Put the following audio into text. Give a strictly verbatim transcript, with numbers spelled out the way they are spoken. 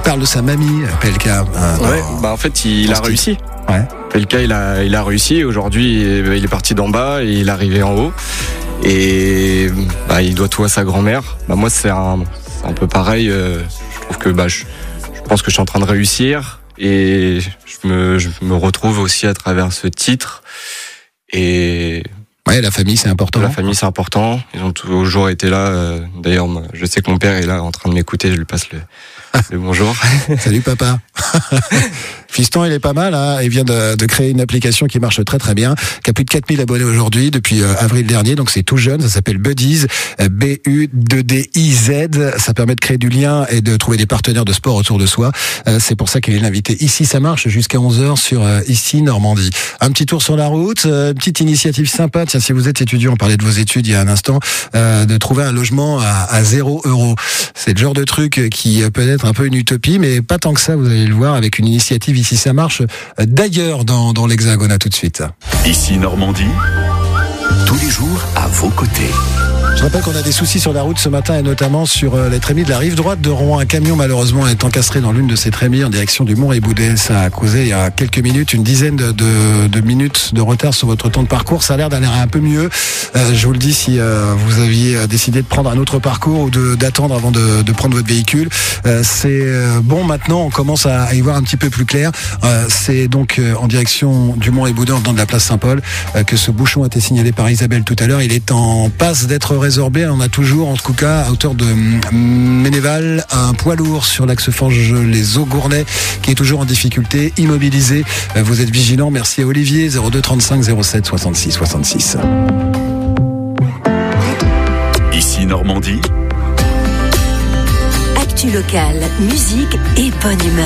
parle de sa mamie, P L K. Euh, ouais, bah en fait, il, il a réussi. Ouais. P L K, il a, il a réussi. Aujourd'hui, il est parti d'en bas et il est arrivé en haut. Et bah, il doit tout à sa grand-mère. Bah, moi, c'est un, c'est un peu pareil. Euh, je trouve que bah, je, je pense que je suis en train de réussir. Et je me, je me retrouve aussi à travers ce titre. Et ouais, la famille, c'est important. La famille, c'est important. Ils ont toujours été là. D'ailleurs, je sais que mon père est là en train de m'écouter. Je lui passe le, le bonjour. Salut papa. Fiston, il est pas mal, hein. Il vient de, de créer une application qui marche très très bien, qui a plus de quatre mille abonnés aujourd'hui, depuis euh, avril dernier, donc c'est tout jeune, ça s'appelle Buddies, euh, B U deux D I Z, ça permet de créer du lien et de trouver des partenaires de sport autour de soi, euh, c'est pour ça qu'il est l'invité ici, ça marche jusqu'à onze heures sur euh, Ici Normandie. Un petit tour sur la route, euh, petite initiative sympa, tiens, si vous êtes étudiant, on parlait de vos études il y a un instant, euh, de trouver un logement à, à zéro euro. C'est le genre de truc qui peut être un peu une utopie, mais pas tant que ça, vous allez le voir, avec une initiative ici ça marche d'ailleurs dans, dans l'Hexagone. À tout de suite. Ici Normandie, tous les jours à vos côtés. Je rappelle qu'on a des soucis sur la route ce matin et notamment sur les trémies de la rive droite de Rouen. Un camion malheureusement est encastré dans l'une de ces trémies en direction du Mont-Riboudet. Ça a causé il y a quelques minutes une dizaine de, de, de minutes de retard sur votre temps de parcours. Ça a l'air d'aller un peu mieux. Euh, je vous le dis, si euh, vous aviez décidé de prendre un autre parcours ou de, d'attendre avant de, de prendre votre véhicule, euh, c'est euh, bon. Maintenant, on commence à, à y voir un petit peu plus clair. Euh, c'est donc euh, en direction du Mont-Riboudet, en venant de la place Saint-Paul, euh, que ce bouchon a été signalé par Isabelle tout à l'heure. Il est en passe d'être résorbé. On a toujours, en tout cas, à hauteur de Ménéval, un poids lourd sur l'axe Forges-les-Eaux-Gournay qui est toujours en difficulté, immobilisé. Vous êtes vigilants. Merci à Olivier, zéro deux trente-cinq zéro sept soixante-six soixante-six. Ici Normandie. Actu locale, musique et bonne humeur.